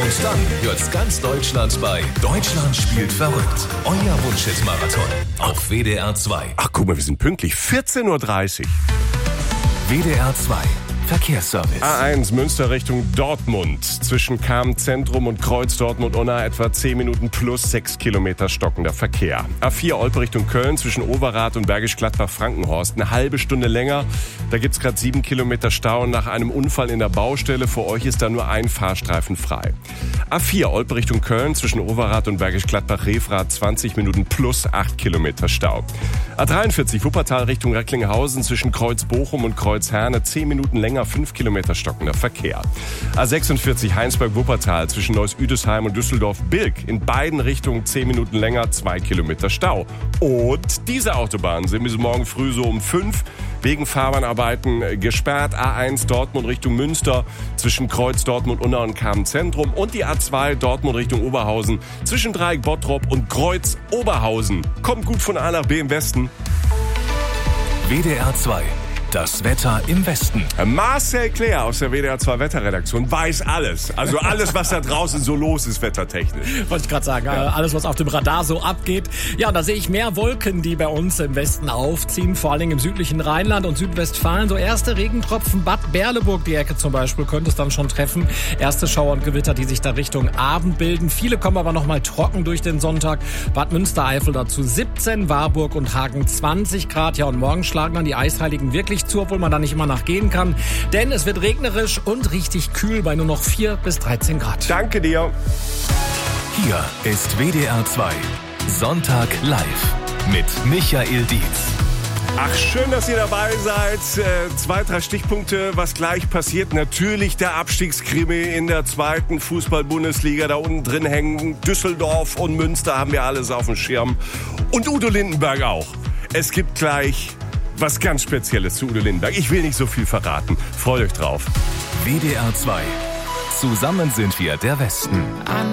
Und dann hört's ganz Deutschland bei Deutschland spielt verrückt. Euer Wunschhit-Marathon auf WDR 2. Ach, guck mal, wir sind pünktlich. 14.30 Uhr. WDR 2. Verkehrsservice. A1 Münster Richtung Dortmund. Zwischen Cham-Zentrum und Kreuz Dortmund-Unna etwa 10 Minuten plus 6 Kilometer stockender Verkehr. A4 Olpe Richtung Köln zwischen Overath und Bergisch Gladbach-Frankenhorst. Eine halbe Stunde länger. Da gibt's gerade 7 Kilometer Stau nach einem Unfall in der Baustelle. Für euch ist da nur ein Fahrstreifen frei. A4 Olpe Richtung Köln zwischen Overath und Bergisch Gladbach-Refrath 20 Minuten plus 8 Kilometer Stau. A43 Wuppertal Richtung Recklinghausen zwischen Kreuz Bochum und Kreuz Herne 10 Minuten länger, 5 Kilometer stockender Verkehr. A46 Heinsberg-Wuppertal zwischen Neuss-Üdesheim und Düsseldorf-Bilk in beiden Richtungen 10 Minuten länger, 2 Kilometer Stau. Und diese Autobahnen sind bis morgen früh so um 5 wegen Fahrbahnarbeiten gesperrt. A1 Dortmund Richtung Münster zwischen Kreuz Dortmund-Unna und Cham-Zentrum und die A2 Dortmund Richtung Oberhausen zwischen Dreieck Bottrop und Kreuz Oberhausen. Kommt gut von A nach B im Westen. WDR 2. Das Wetter im Westen. Marcel Claire aus der WDR 2 Wetterredaktion weiß alles. Also alles, was da draußen so los ist, wettertechnisch. Wollte ich gerade sagen, alles, was auf dem Radar so abgeht. Ja, und da sehe ich mehr Wolken, die bei uns im Westen aufziehen, vor allen Dingen im südlichen Rheinland und Südwestfalen. So erste Regentropfen, Bad Berleburg, die Ecke zum Beispiel, könnte es dann schon treffen. Erste Schauer und Gewitter, die sich da Richtung Abend bilden. Viele kommen aber noch mal trocken durch den Sonntag. Bad Münstereifel dazu 17, Warburg und Hagen 20 Grad. Ja, und morgen schlagen dann die Eisheiligen wirklich zu, obwohl man da nicht immer nachgehen kann. Denn es wird regnerisch und richtig kühl bei nur noch 4 bis 13 Grad. Danke dir. Hier ist WDR 2. Sonntag live mit Michael Dietz. Ach, schön, dass ihr dabei seid. 2, 3 Stichpunkte, was gleich passiert. Natürlich der Abstiegskrimi in der 2. Fußball-Bundesliga. Da unten drin hängen Düsseldorf und Münster, haben wir alles auf dem Schirm. Und Udo Lindenberg auch. Es gibt gleich was ganz Spezielles zu Udo Lindenberg. Ich will nicht so viel verraten. Freut euch drauf. WDR 2. Zusammen sind wir der Westen.